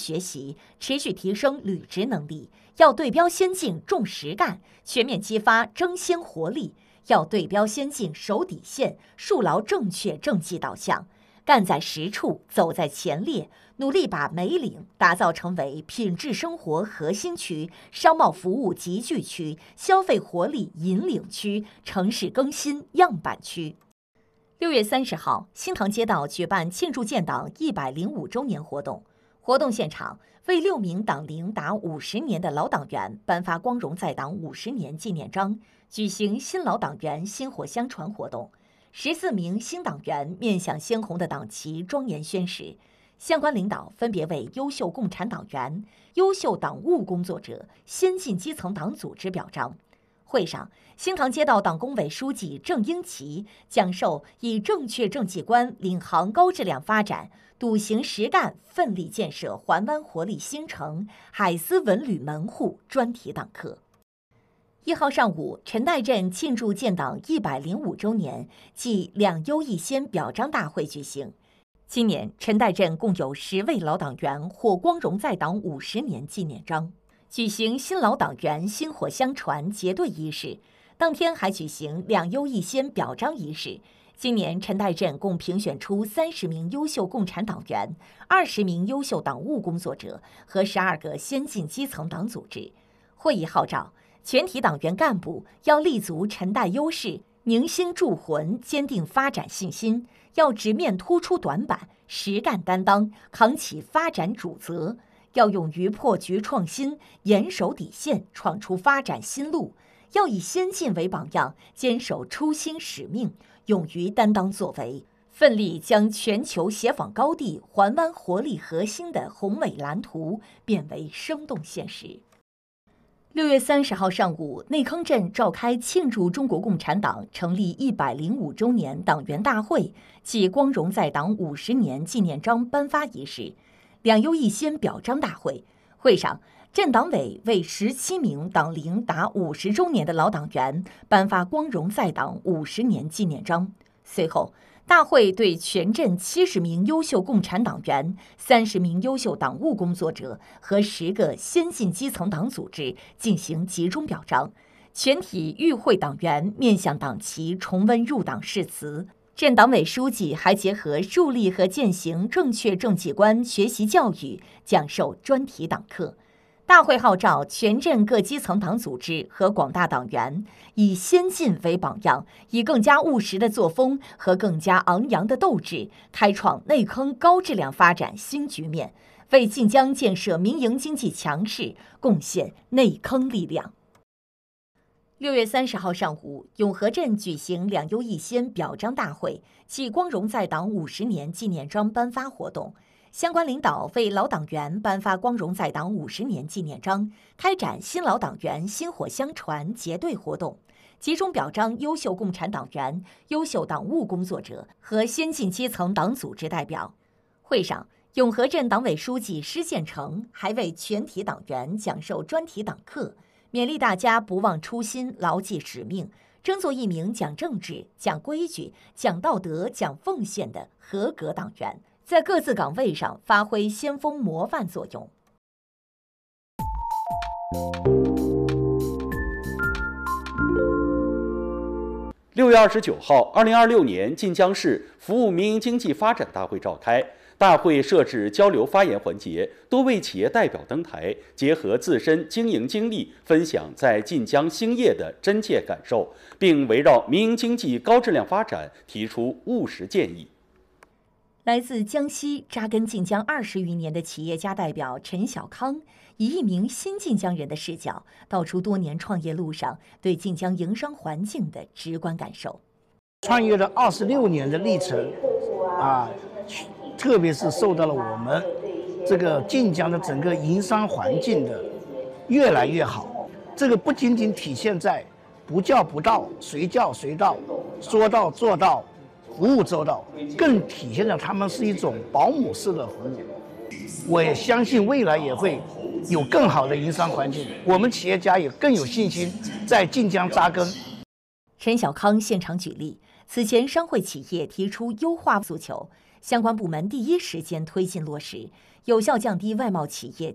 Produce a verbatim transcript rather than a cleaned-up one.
学习，持续提升履职能力，要对标先进、重实干，全面激发争先活力；要对标先进、守底线，树牢正确政绩导向，干在实处，走在前列，努力把梅岭打造成为品质生活核心区、商贸服务集聚区、消费活力引领区、城市更新样板区。六月三十号，新塘街道举办庆祝建党一百零五周年活动。活动现场为六名党龄达五十年的老党员颁发光荣在党五十年纪念章，举行新老党员薪火相传活动。十四名新党员面向鲜红的党旗庄严宣誓，相关领导分别为优秀共产党员、优秀党务工作者、先进基层党组织表彰。会上，新塘街道党工委书记郑英奇讲授以正确政绩观领航高质量发展，笃行实干奋力建设环湾活力新城海思文旅门户专题党课。一号上午，陈岱镇庆祝建党一百零五周年暨两优一先表彰大会举行。今年，陈岱镇共有十位老党员获光荣在党五十年纪念章。举行新老党员薪火相传结对仪式，当天还举行两优一先表彰仪式。今年陈岱镇共评选出三十名优秀共产党员、二十名优秀党务工作者和十二个先进基层党组织。会议号召全体党员干部要立足陈岱优势，凝心铸魂，坚定发展信心，要直面突出短板，实干担当，扛起发展主责。要勇于破局创新，严守底线，闯出发展新路；要以先进为榜样，坚守初心使命，勇于担当作为，奋力将全球协访高地、环湾活力核心的宏伟蓝图变为生动现实。六月三十号上午，内坑镇召开庆祝中国共产党成立一百零五周年党员大会暨光荣在党五十年纪念章颁发仪式。两优一先表彰大会，会上，镇党委为十七名党龄达五十周年的老党员颁发光荣在党五十年纪念章。随后，大会对全镇七十名优秀共产党员、三十名优秀党务工作者和十个先进基层党组织进行集中表彰。全体与会党员面向党旗重温入党誓词。镇党委书记还结合树立和践行正确政绩观学习教育，讲授专题党课。大会号召全镇各基层党组织和广大党员以先进为榜样，以更加务实的作风和更加昂扬的斗志，开创内坑高质量发展新局面，为晋江建设民营经济强势贡献内坑力量。六月三十号上午，永和镇举行两优一先表彰大会暨光荣在党五十年纪念章颁发活动。相关领导为老党员颁发光荣在党五十年纪念章，开展新老党员薪火相传结对活动，集中表彰优秀共产党员、优秀党务工作者和先进基层党组织代表。会上，永和镇党委书记施建成还为全体党员讲授专题党课，勉励大家不忘初心，牢记使命，争做一名讲政治、讲规矩、讲道德、讲奉献的合格党员，在各自岗位上发挥先锋模范作用。 六月二十九号，二零二六年晋江市服务民营经济发展大会召开。大会设置交流发言环节，多位企业代表登台，结合自身经营经历，分享在晋江兴业的真切感受，并围绕民营经济高质量发展提出务实建议。 来自江西扎根晋江二十余年的企业家代表陈小康，以一名新晋江人的视角，道出多年创业路上对晋江营商环境的直观感受。 创业了二十六年的历程，啊。特别是受到了我们这个晋江的整个营商环境的越来越好，这个不仅仅体现在不叫不到，随叫随到，说到做到，服务周到，更体现了他们是一种保姆式的服务。我也相信未来也会有更好的营商环境，我们企业家也更有信心在晋江扎根。 陈小康现场举例，此前商会企业提出优化诉求，相关部门第一时间推进落实， 有效降低外贸企业